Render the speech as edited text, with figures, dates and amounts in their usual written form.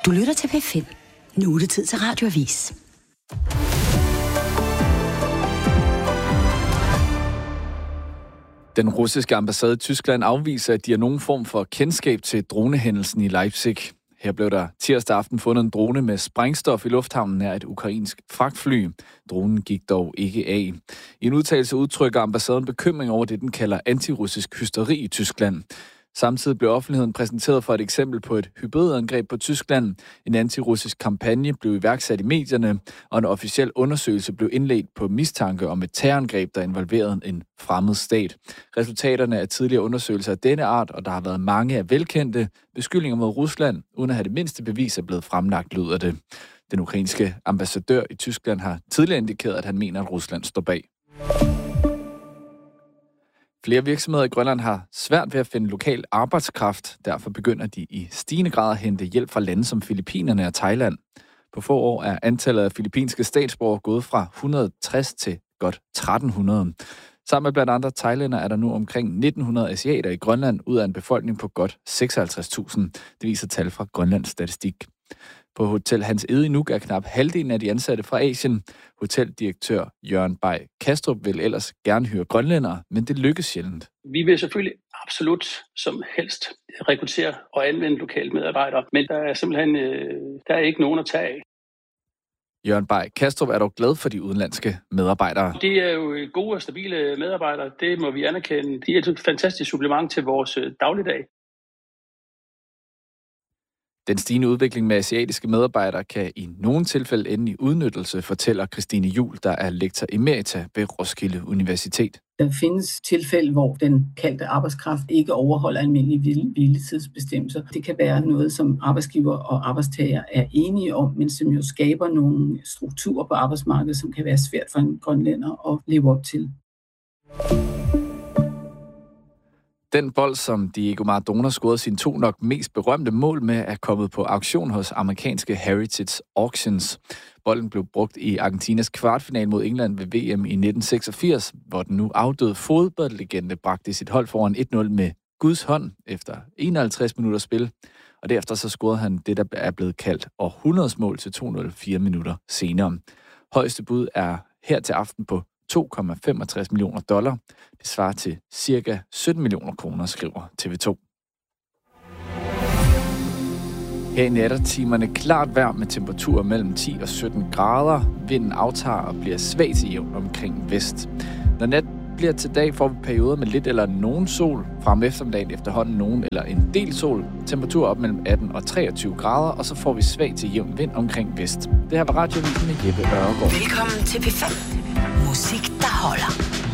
Du lytter til P5. Nu er det tid til Radioavis. Den russiske ambassade i Tyskland afviser, at de har nogen form for kendskab til dronehændelsen i Leipzig. Her blev der tirsdag aften fundet en drone med sprængstof i lufthavnen nær et ukrainsk fragtfly. Dronen gik dog ikke af. I en udtalelse udtrykker ambassaden bekymring over det, den kalder antirussisk hysteri i Tyskland. Samtidig blev offentligheden præsenteret for et eksempel på et hybridangreb på Tyskland. En antirussisk kampagne blev iværksat i medierne, og en officiel undersøgelse blev indledt på mistanke om et terrorangreb, der involverede en fremmed stat. Resultaterne af tidligere undersøgelser af denne art, og der har været mange af velkendte beskyldninger mod Rusland, uden at have det mindste bevis er blevet fremlagt, lyder det. Den ukrainske ambassadør i Tyskland har tidligere indikeret, at han mener, at Rusland står bag. Flere virksomheder i Grønland har svært ved at finde lokal arbejdskraft. Derfor begynder de i stigende grad at hente hjælp fra lande som Filippinerne og Thailand. På få år er antallet af filippinske statsborgere gået fra 160 til godt 1300. Sammen med blandt andre thailænder er der nu omkring 1900 asiater i Grønland ud af en befolkning på godt 56.000. Det viser tal fra Grønlands Statistik. På Hotel Hans Ede i Nuuk er knap halvdelen af de ansatte fra Asien. Hoteldirektør Jørgen Bay Kastrup vil ellers gerne hyre grønlændere, men det lykkes sjældent. Vi vil selvfølgelig absolut som helst rekruttere og anvende lokale medarbejdere, men der er simpelthen der er ikke nogen at tage af. Jørgen Bay Kastrup er dog glad for de udenlandske medarbejdere. De er jo gode og stabile medarbejdere, det må vi anerkende. De er et fantastisk supplement til vores dagligdag. Den stigende udvikling med asiatiske medarbejdere kan i nogle tilfælde ende i udnyttelse, fortæller Christine Juhl, der er lektor emerita ved Roskilde Universitet. Der findes tilfælde, hvor den kaldte arbejdskraft ikke overholder almindelige hviletidsbestemmelser. Det kan være noget, som arbejdsgiver og arbejdstager er enige om, men som jo skaber nogle strukturer på arbejdsmarkedet, som kan være svært for en grønlænder at leve op til. Den bold, som Diego Maradona scorede sine 2 nok mest berømte mål med, er kommet på auktion hos amerikanske Heritage Auctions. Bolden blev brugt i Argentinas kvartfinale mod England ved VM i 1986, hvor den nu afdøde fodboldlegende bragte sit hold foran 1-0 med Guds hånd efter 51 minutter spil. Og derefter så scorede han det, der er blevet kaldt århundredes mål til 2-0 4 minutter senere. Højeste bud er her til aften på $2,65 millioner. Det svarer til cirka 17 millioner kroner, skriver TV2. Her i nattertimerne klart vejr med temperaturer mellem 10 og 17 grader. Vinden aftager og bliver svag til jævn omkring vest. Når nat bliver til dag, får vi perioder med lidt eller nogen sol. Frem eftermiddagen efterhånden nogen eller en del sol. Temperatur op mellem 18 og 23 grader, og så får vi svag til jævn vind omkring vest. Det her var Radioavisen med Jeppe Ørgaard. Velkommen til P5. Musik, der holder.